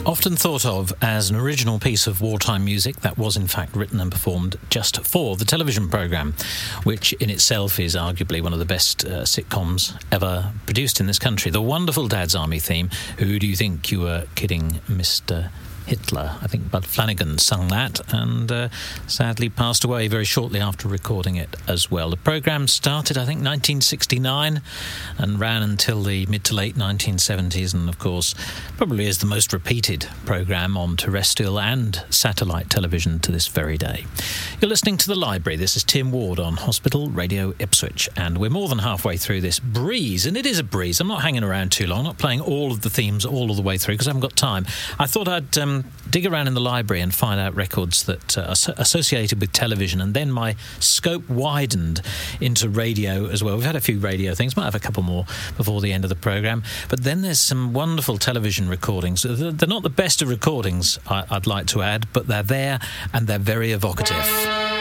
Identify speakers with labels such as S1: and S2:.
S1: Often thought of as an original piece of wartime music that was in fact written and performed just for the television programme, which in itself is arguably one of the best sitcoms ever produced in this country. The wonderful Dad's Army theme, Who Do You Think You Were Kidding, Mr. Hitler? I think Bud Flanagan sung that and sadly passed away very shortly after recording it as well. The programme started, I think, 1969 and ran until the mid to late 1970s, and of course probably is the most repeated programme on terrestrial and satellite television to this very day. You're listening to The Library. This is Tim Ward on Hospital Radio Ipswich, and we're more than halfway through this breeze, and it is a breeze. I'm not hanging around too long, not playing all of the themes all of the way through because I haven't got time. I thought I'd dig around in the library and find out records that are associated with television, and then my scope widened into radio as well. We've had a few radio things, might have a couple more before the end of the programme, but then there's some wonderful television recordings. They're not the best of recordings, I'd like to add, but they're there and they're very evocative.